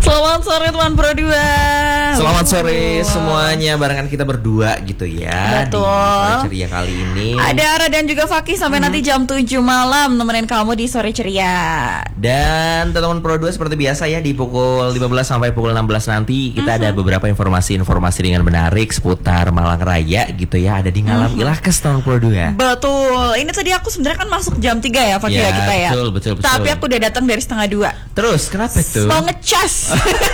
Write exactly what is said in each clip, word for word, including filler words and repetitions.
Selamat sore teman Pro dua. Selamat sore semuanya, barengan kita berdua gitu ya. Betul. Di Sore Ceria kali ini Ada Ara dan juga Fakih sampai hmm. nanti jam tujuh malam nemenin kamu di Sore Ceria. Dan teman-teman Pro dua seperti biasa ya, di pukul lima belas sampai pukul enam belas nanti kita uh-huh. ada beberapa informasi-informasi dengan menarik seputar Malang Raya gitu ya. Ada di Ngalam uh-huh. Ilahkes teman Pro dua. Betul. Ini tadi aku sebenarnya kan masuk jam tiga ya Fakih ya, ya kita ya. Betul, betul, betul. Tapi aku udah datang dari setengah dua. Terus kenapa tuh? Mau ngecas.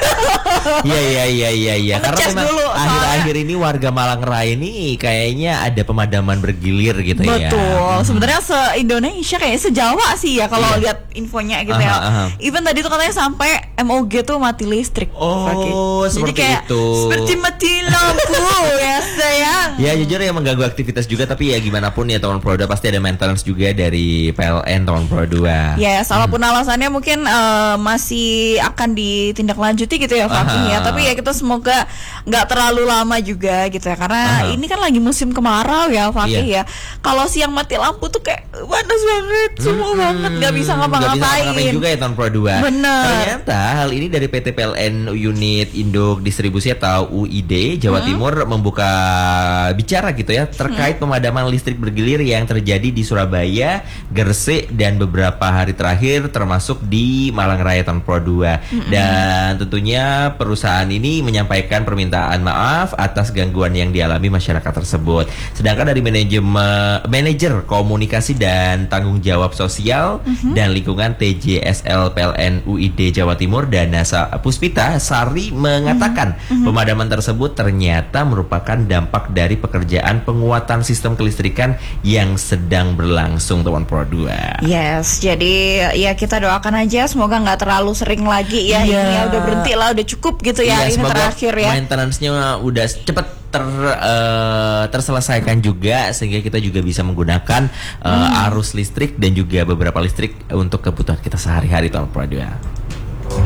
Iya iya iya iya iya. Karena memang dulu, akhir-akhir ini warga Malang Raya ini kayaknya ada pemadaman bergilir gitu. Betul. ya. Betul. Sebenarnya se-Indonesia kayak se-Jawa sih ya kalau yeah. lihat infonya gitu aha, ya. Aha. Even tadi tuh katanya sampai M O G tuh mati listrik. Oh, Fakih. Seperti Jadi kayak itu. Seperti mati lampu ya sayang. Ya jujur ya mengganggu aktivitas juga, tapi ya gimana pun ya teman Pro dua pasti ada maintenance juga dari P L N teman Pro dua. Ya, yes, walaupun hmm. alasannya mungkin uh, masih akan ditindaklanjuti gitu ya Fakih ya. Tapi ya kita semoga nggak terlalu lama juga gitu ya, karena aha. ini kan lagi musim kemarau ya Fakih yeah. ya. Kalau siang mati lampu tuh kayak panas banget, semua hmm, banget nggak bisa ngapa-ngapain. Nggak bisa ngapa-ngapain juga ya tahun Pro dua. Bener. Ternyata hal ini dari P T P L N Unit Induk Distribusi atau U I D Jawa hmm. Timur membuka bicara gitu ya terkait hmm. pemadaman listrik bergilir yang terjadi di Surabaya, Gresik dan beberapa hari terakhir termasuk di Malang Raya tahun Pro dua. Hmm. Dan tentunya perusahaan ini menyampaikan permintaan maaf atas gangguan yang dialami masyarakat tersebut. Sedangkan dari manajemen manajer komunikasi dan tanggung jawab sosial uh-huh. dan lingkungan T J S L P L N U I D Jawa Timur Danasa Puspita Sari mengatakan uh-huh. pemadaman tersebut ternyata merupakan dampak dari pekerjaan penguatan sistem kelistrikan yang sedang berlangsung teman Pro dua. Yes, jadi ya kita doakan aja semoga nggak terlalu sering lagi ya. Yeah. Ini ya udah berhenti lah, udah cukup gitu ya, yeah, ini terakhir ya. Maintenance-nya udah cepet ter uh, terselesaikan juga sehingga kita juga bisa menggunakan uh, hmm. arus listrik dan juga beberapa listrik untuk kebutuhan kita sehari-hari teman Pro dua.